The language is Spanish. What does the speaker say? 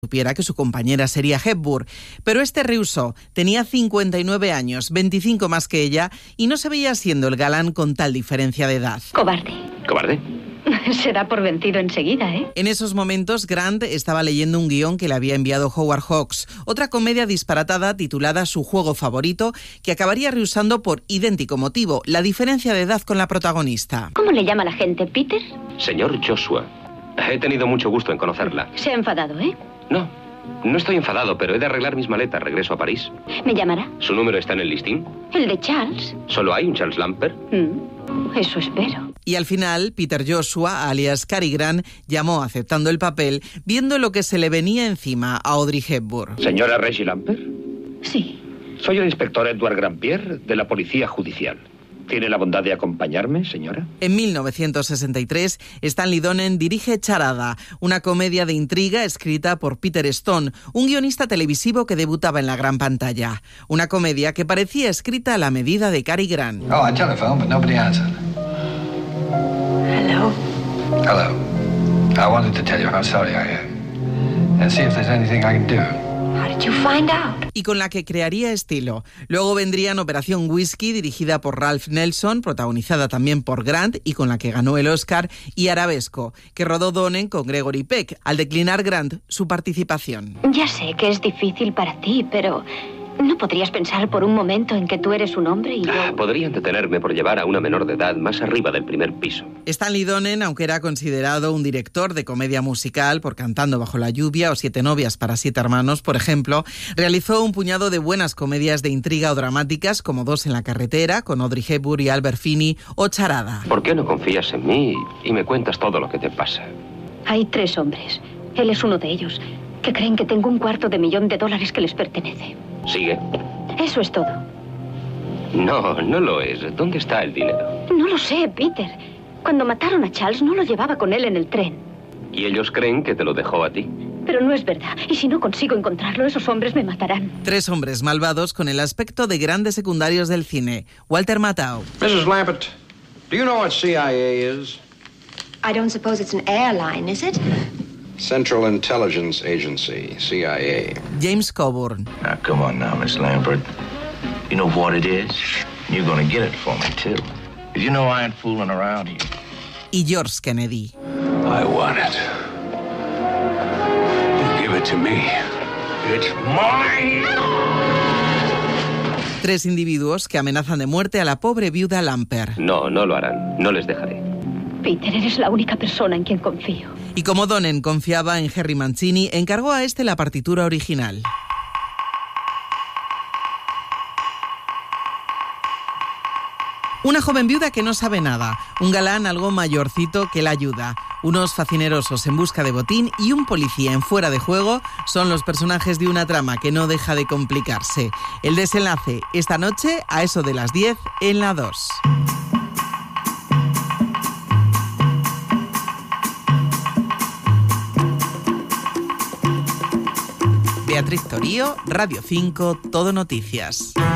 supiera que su compañera sería Hepburn, pero este rehusó. Tenía 59 años, 25 más que ella, y no se veía siendo el galán con tal diferencia de edad. Cobarde. ¿Cobarde? Se da por vencido enseguida, ¿eh? En esos momentos, Grant estaba leyendo un guión que le había enviado Howard Hawks, otra comedia disparatada titulada Su juego favorito, que acabaría rehusando por idéntico motivo, la diferencia de edad con la protagonista. ¿Cómo le llama la gente, Peter? Señor Joshua. He tenido mucho gusto en conocerla. Se ha enfadado, ¿eh? No estoy enfadado, pero he de arreglar mis maletas. Regreso a París. ¿Me llamará? ¿Su número está en el listín? ¿El de Charles? ¿Solo hay un Charles Lamper? Eso espero. Y al final, Peter Joshua, alias Cary Grant, llamó aceptando el papel, viendo lo que se le venía encima a Audrey Hepburn. ¿Señora Reggie Lamper? Sí. Soy el inspector Edward Grampier, de la Policía Judicial. ¿Tiene la bondad de acompañarme, señora? En 1963, Stanley Donen dirige Charada, una comedia de intriga escrita por Peter Stone, un guionista televisivo que debutaba en la gran pantalla. Una comedia que parecía escrita a la medida de Cary Grant. Oh, I telephoned, but nobody answered. Hello. Hello. I wanted to tell you how sorry I am. And see if there's anything I can do. How did you find out? Y con la que crearía estilo. Luego vendrían Operación Whisky, dirigida por Ralph Nelson, protagonizada también por Grant y con la que ganó el Oscar, y Arabesco, que rodó Donen con Gregory Peck, al declinar Grant su participación. Ya sé que es difícil para ti, pero ¿no podrías pensar por un momento en que tú eres un hombre y yo...? Podrían detenerme por llevar a una menor de edad más arriba del primer piso. Stanley Donen, aunque era considerado un director de comedia musical por Cantando bajo la lluvia o 7 novias para 7 hermanos, por ejemplo, realizó un puñado de buenas comedias de intriga o dramáticas como Dos en la carretera, con Audrey Hepburn y Albert Finney, o Charada. ¿Por qué no confías en mí y me cuentas todo lo que te pasa? Hay 3 hombres. Él es uno de ellos, que creen que tengo $250,000 que les pertenece. ¿Sigue? Eso es todo. No lo es. ¿Dónde está el dinero? No lo sé, Peter. Cuando mataron a Charles no lo llevaba con él en el tren. ¿Y ellos creen que te lo dejó a ti? Pero no es verdad. Y si no consigo encontrarlo, esos hombres me matarán. 3 hombres malvados con el aspecto de grandes secundarios del cine. Walter Matthau. Mrs. Lambert, do you know what CIA is? I don't suppose it's an airline, is it? Central Intelligence Agency, CIA. James Coburn. Now, come on now, Miss Lambert. You know what it is? You're gonna get it for me, too. You know I ain't fooling around here. Y George Kennedy. I want it. You give it to me. It's mine! 3 individuos que amenazan de muerte a la pobre viuda Lamper. No lo harán. No les dejaré. Peter, eres la única persona en quien confío. Y como Donen confiaba en Henry Mancini, encargó a este la partitura original. Una joven viuda que no sabe nada, un galán algo mayorcito que la ayuda, unos facinerosos en busca de botín y un policía en fuera de juego son los personajes de una trama que no deja de complicarse. El desenlace esta noche a eso de las 10 en la 2. Beatriz Torío, Radio 5, Todo Noticias.